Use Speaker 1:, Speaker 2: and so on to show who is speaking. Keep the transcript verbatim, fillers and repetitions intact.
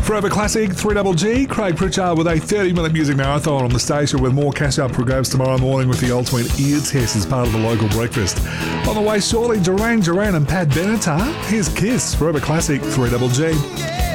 Speaker 1: Forever Classic, three G G, Craig Pritchard with a thirty minute music marathon on the station with more catch-up programs tomorrow morning with the ultimate ear test as part of the local breakfast. On the way shortly, Duran Duran and Pat Benatar. Here's Kiss, Forever Classic, three G G.